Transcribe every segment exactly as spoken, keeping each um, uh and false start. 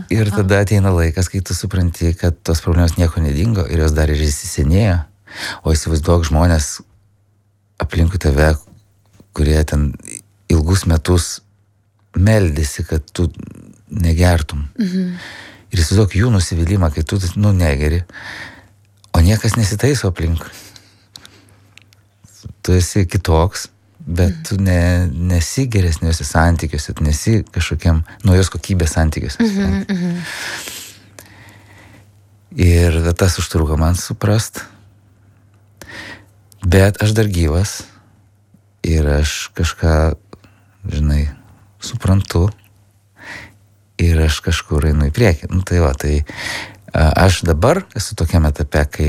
Ir tada ateina laikas, kai tu supranti, kad tos problemos nieko nedingo ir jos dar ir įsisenėjo. O įsivaizduok žmonės aplinkui tave, kurie ten ilgus metus meldėsi, kad tu negertum. Mhm. Ir įsivaizduok jų nusivylimą, kai tu, nu, negeri, o niekas nesitaiso aplink. Tu esi kitoks, bet tu ne, nesi geresniuose santykiuose, tu nesi kažkokiam naujos kokybės santykiuose. Mhm, mhm. Ir tas užtruko man suprast. Bet aš dar gyvas ir aš kažką, žinai, suprantu ir aš kažkur einu į priekį. Nu, tai va, tai aš dabar esu tokiam etape, kai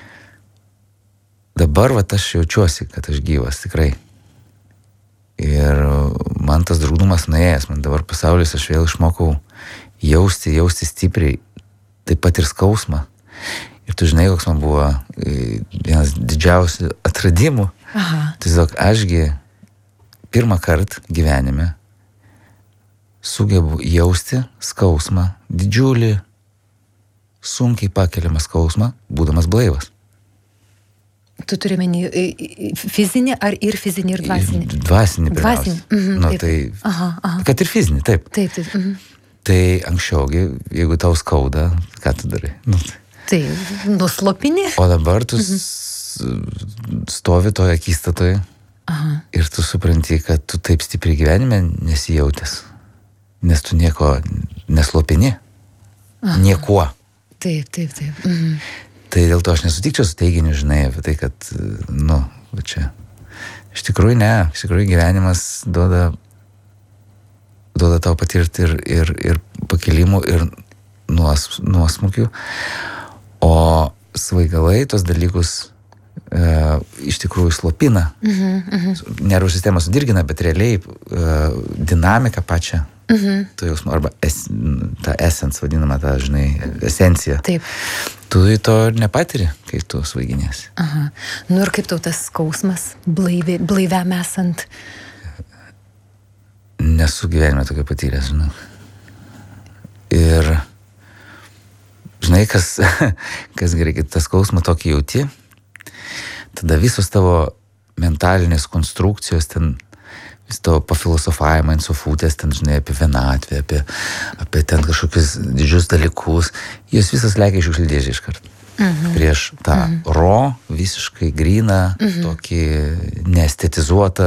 dabar va, aš jaučiuosi, kad aš gyvas, tikrai. Ir man tas drūgnumas nuėjęs, man dabar pasaulis aš vėl išmokau jausti, jausti stipriai, taip pat ir skausmą. Ir tu žinai, koks man buvo vienas didžiausių atradimų. Aha. Tiesiog ašgi pirmą kartą gyvenime sugebu jausti skausmą, didžiulį, sunkiai pakeliamą skausmą, būdamas blaivas. Tu turi menį fizinį ar ir fizinį ir dvasinį? Dvasinį pirmiausia. Mhm, nu, taip. tai, aha, aha. Kad ir fizinį, taip. Taip, taip. Mhm. Tai anksčiaugi, jeigu tau skauda, ką tu darai? Nu, tai. Tai nuslopini. O dabar tu mhm. stovi toje akistatoje ir tu supranti, kad tu taip stipriai gyvenime nesijautęs, nes tu nieko neslopini. Aha. Niekuo. Taip, taip, taip. Mhm. Tai dėl to aš nesutikčiau su teiginiu, žinai, apie tai, kad, nu, va čia. Iš tikrųjų ne, iš tikrųjų gyvenimas duoda, duoda tau patirti ir, ir, ir pakilimų, ir nuos, nuosmukių. O svaigalai tos dalykus e, iš tikrųjų slopina. Mhm, mhm. Nervų sistemą sudirgina, bet realiai e, dinamiką pačią. Mhm. Tu jausmą, arba es, tą essence vadinamą, tą, žinai, esenciją. Taip. Tu to nepatiri, kai tu svaiginėsi. Aha. Nu ir kaip tau tas skausmas, blaivi, blaiviam esant? Nesu gyvenime tokio patyręs, žinai. Ir, žinai, kas, kas gerai, kai tas skausmą tokį jauti, tada visos tavo mentalinės konstrukcijos ten, vis tavo pafilosofavimą, insofutės, ten, žinai, apie vienatvę, apie, apie ten kažkokius didžius dalykus, jos visas lekia iš šiukšliadėžę iš karto. Mhm. Prieš tą mhm. ro, visiškai gryną, mhm. tokį neestetizuotą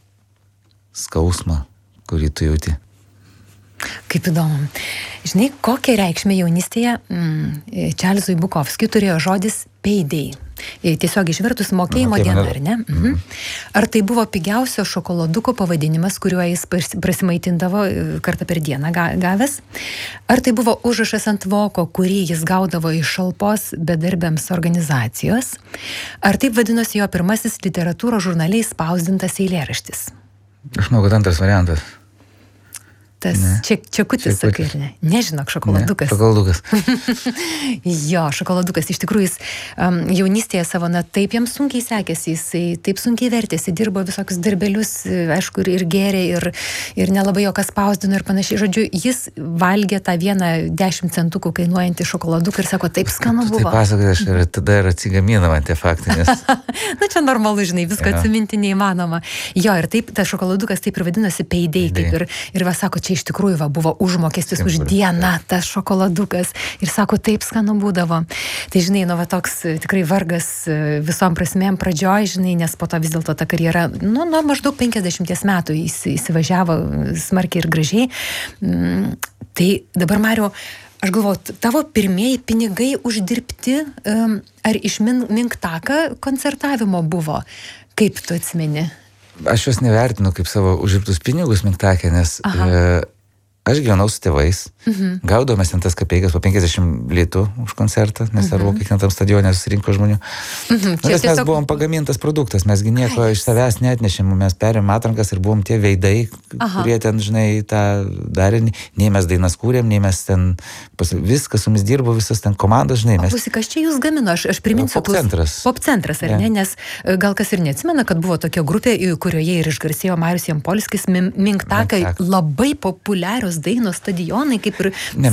skausmą, kurį tu jauti. Kaip įdomu. Žinai, kokią reikšmę jaunystėje mm, Čarlzui Bukovskiui turėjo žodis payday. Tiesiog išvertus mokėjimo diena, ar ne? Mhm. Ar tai buvo pigiausio šokoladuko pavadinimas, kuriuo jis prasimaitindavo kartą per dieną gavęs? Ar tai buvo užrašas ant voko, kurį jis gaudavo iš šalpos bedarbiams organizacijos? Ar taip vadinosi jo pirmasis literatūros žurnale spausdintas eilėraštis? Aš manau, kad antras variantas. Tas čia, čekutis, sakai, ir ne? Nežinok, šokoladukas. Ne, šokoladukas. Jo, šokoladukas. Iš tikrųjų, jis um, jaunystėje savo, na, taip jam sunkiai sekėsi, jisai taip sunkiai vertėsi, dirbo visokius darbelius, aišku, ir, ir gėrė, ir, ir nelabai jo kas spausdino ir panašiai. Žodžiu, jis valgė tą vieną dešimt centukų kainuojantį šokoladuką ir sako, taip skanu buvo. Tu tai pasakai, aš ir tada ir atsigamina man tie faktai, nes... Na, čia normalu, žinai, visko ja. Atsiminti neįmanoma. Jo, ir taip, tas šokoladukas taip ir vadinosi payday, kaip ir, ir va, sako, čia iš tikrųjų va, buvo užmokestis už dieną, tas šokoladukas. Ir sako, taip skanu būdavo. Tai, žinai, nu, va, toks tikrai vargas visom prasmėm pradžioj, žinai, nes po to vis dėlto ta karjera, nu, nu maždaug penkiasdešimties metų jis įsivažiavo smarkiai ir gražiai. Mm, tai dabar, Mariau, aš galvoju, tavo pirmieji pinigai uždirbti, um, ar iš min, Minktaka koncertavimo buvo? Kaip tu atsimeni? Aš juos nevertinu kaip savo uždirbtus pinigus Minktake, nes e, aš gyvenau su tėvais, mhm. gaudavome ten tas kapeikas po penkiasdešimt litų už koncertą, nes ar buvo kiek ten tam stadione susirinko žmonių. Mhm. Nu, nes tiesiog... mes buvom pagamintas produktas, mesgi nieko Ai. Iš savęs neatnešėm, mes perėm atrankas ir buvom tie veidai, Aha. kurie ten, žinai, tą darė, nei mes dainas kūrėm, nei mes ten, pas, viskas su mumis dirbo, visas ten komandos, žinai. Mes... Klausyk, kas čia jūs gamino, aš, aš priminsiu. Pop centras. Pop centras, ar ja. Ne, nes gal kas ir neatsimena, kad buvo tokia grupė, kurioje ir išgarsėjo Marius Jampolskis, Minktaka, labai populiarios dainos, stadionai, kaip ir... Ne,